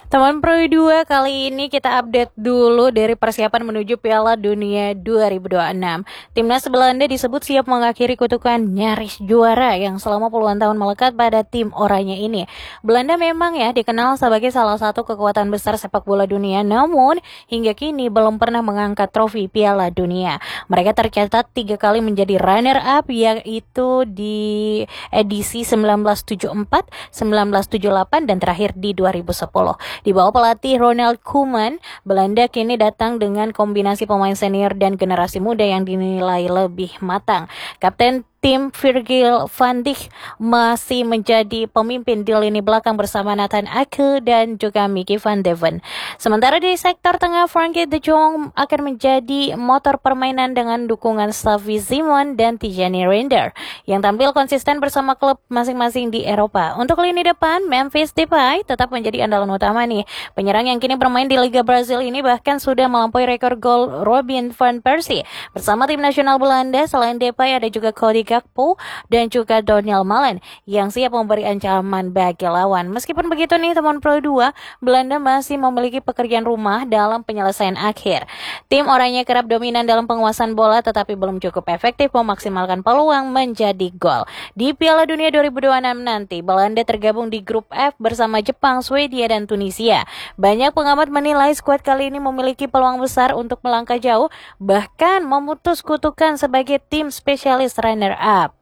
Teman Pro 2, kali ini kita update dulu dari persiapan menuju Piala Dunia 2026. Timnas Belanda disebut siap mengakhiri kutukan nyaris juara yang selama puluhan tahun melekat pada tim oranye ini. Belanda memang dikenal sebagai salah satu kekuatan besar sepak bola dunia, namun hingga kini belum pernah mengangkat trofi Piala Dunia. Mereka tercatat 3 kali menjadi runner-up, yaitu di edisi 1974, 1978, dan terakhir di 2010. Di bawah pelatih Ronald Koeman, Belanda kini datang dengan kombinasi pemain senior dan generasi muda yang dinilai lebih matang. Kapten tim Virgil van Dijk masih menjadi pemimpin di lini belakang bersama Nathan Ake dan juga Mickey van de Ven. Sementara di sektor tengah, Frenkie de Jong akan menjadi motor permainan dengan dukungan Xavi Simons dan Tijani Reinders yang tampil konsisten bersama klub masing-masing di Eropa. Untuk lini depan, Memphis Depay tetap menjadi andalan utama nih. Penyerang yang kini bermain di Liga Brazil ini bahkan sudah melampaui rekor gol Robin van Persie. Bersama tim nasional Belanda, selain Depay ada juga Cody Gakpo dan juga Donyell Malen yang siap memberi ancaman bagi lawan. Meskipun begitu nih teman Pro 2, Belanda masih memiliki pekerjaan rumah dalam penyelesaian akhir. Tim oranye kerap dominan dalam penguasaan bola tetapi belum cukup efektif memaksimalkan peluang menjadi gol. Di Piala Dunia 2026 nanti, Belanda tergabung di grup F bersama Jepang, Swedia, dan Tunisia. Banyak pengamat menilai skuad kali ini memiliki peluang besar untuk melangkah jauh, bahkan memutus kutukan sebagai tim spesialis runner-up.